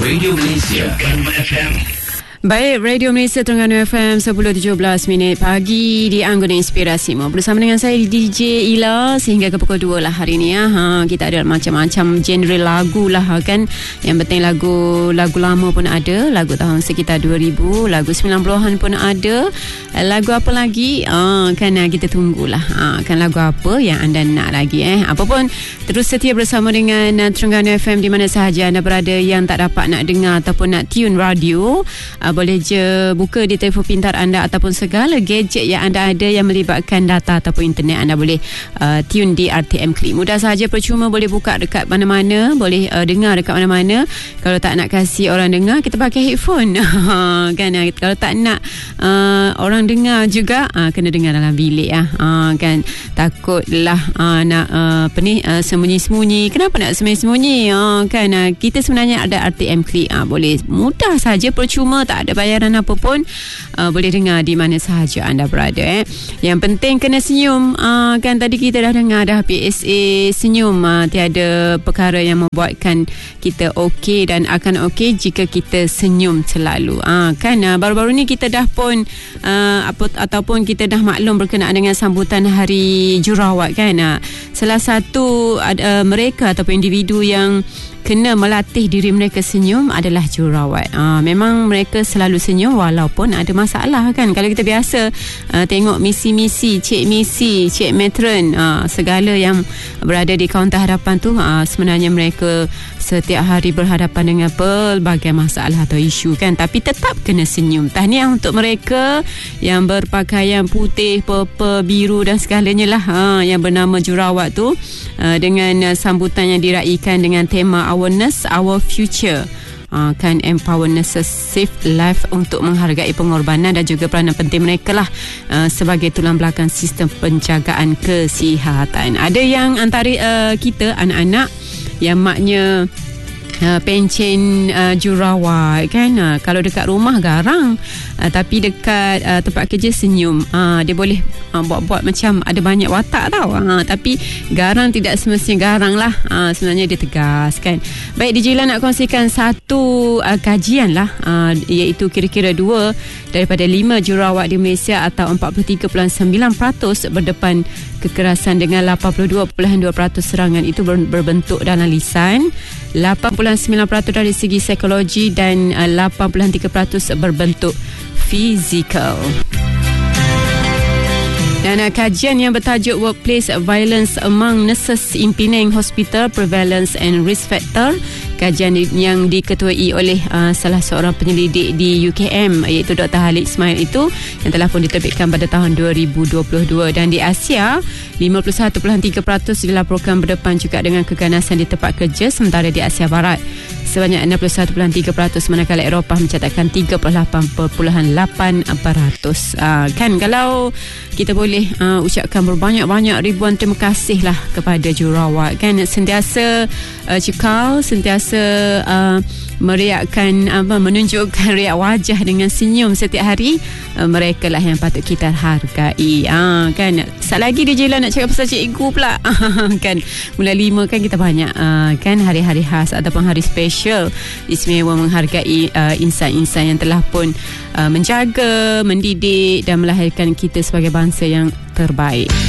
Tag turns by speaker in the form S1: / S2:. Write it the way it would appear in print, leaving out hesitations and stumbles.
S1: Radio Malaysia FM.
S2: Baik, Radio Malaysia Terengganu FM 10.17 pagi di Anggota Inspirasimu. Bersama dengan saya DJ Ila sehingga ke pukul 2 lah hari ni ya. Kita ada macam-macam genre lagu lah kan. Yang penting lagu lama pun ada, lagu tahun sekitar 2000, lagu 90-an pun ada. Lagu apa lagi? Kan kita tunggulah. Kan lagu apa yang anda nak lagi Apa pun terus setia bersama dengan Terengganu FM di mana sahaja anda berada yang tak dapat nak dengar ataupun nak tune radio. Boleh je buka di telefon pintar anda ataupun segala gadget yang anda ada yang melibatkan data ataupun internet. Anda boleh tune di RTM Klik. Mudah sahaja, percuma, boleh buka dekat mana-mana, boleh dengar dekat mana-mana. Kalau tak nak kasih orang dengar, kita pakai headphone. Kan kalau tak nak orang dengar juga, kena dengar dalam bilik kan. Takutlah nak sembunyi-sembunyi. Kenapa nak sembunyi-sembunyi? Kan kita sebenarnya ada RTM Klik. Boleh mudah saja, percuma, tak ada bayaran apa pun, boleh dengar di mana sahaja anda berada. Yang penting kena senyum. Kan tadi kita dah dengar dah PSA senyum. Tiada perkara yang membuatkan kita okey dan akan okey jika kita senyum selalu. Kan baru-baru ni kita dah pun ataupun kita dah maklum berkenaan dengan sambutan Hari Jurawat kan. Salah satu mereka ataupun individu yang kena melatih diri mereka senyum adalah jurawat. Memang mereka selalu senyum walaupun ada masalah kan. Kalau kita biasa tengok misi-misi, cik matron, segala yang berada di kaunter hadapan tu, sebenarnya mereka setiap hari berhadapan dengan pelbagai masalah atau isu kan. Tapi tetap kena senyum. Tahniah untuk mereka yang berpakaian putih, purple, biru dan segalanya lah, yang bernama jurawat tu, dengan sambutan yang diraikan dengan tema Awareness Our Future. Kan empower nurses save life untuk menghargai pengorbanan dan juga peranan penting mereka lah sebagai tulang belakang sistem penjagaan kesihatan. Ada yang antara kita anak-anak yang maknya pencen jurawat kan. Kalau dekat rumah garang, tapi dekat tempat kerja senyum. Dia boleh buat-buat macam ada banyak watak tau. Tapi garang tidak semestinya garang lah. Sebenarnya dia tegas kan. Baik, DJ Ila nak kongsikan satu kajian lah, iaitu kira-kira 2 daripada 5 jurawat di Malaysia atau 43.9% berdepan kekerasan dengan 82.2% serangan itu berbentuk dalam lisan, 8.9% dari segi psikologi dan 8.3% berbentuk fizikal. Dan kajian yang bertajuk Workplace Violence Among Nurses in Penang Hospital Prevalence and Risk Factor, kajian yang diketuai oleh salah seorang penyelidik di UKM iaitu Dr. Khalid Ismail itu, yang telah pun diterbitkan pada tahun 2022. Dan di Asia, 51.3% dilaporkan berdepan juga dengan keganasan di tempat kerja, sementara di Asia Barat sebanyak 61.3%, manakala Eropah mencatatkan 38.8%. Kan kalau kita boleh ucapkan berbanyak-banyak ribuan terima kasih lah kepada jurawat kan, sentiasa cekal, sentiasa meriakkan menunjukkan riak wajah dengan senyum setiap hari. Mereka lah yang patut kita hargai. Kan sekali lagi DJ Ila nak cakap pasal cikgu pula. Kan bulan 5 kan kita banyak kan hari-hari khas ataupun hari special istimewa menghargai insan-insan yang telah pun menjaga, mendidik dan melahirkan kita sebagai bangsa yang terbaik.